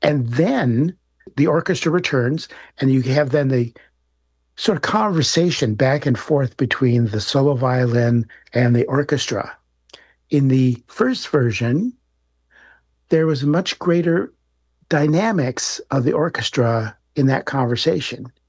And then the orchestra returns, and you have then the sort of conversation back and forth between the solo violin and the orchestra. In the first version, there was much greater dynamics of the orchestra in that conversation.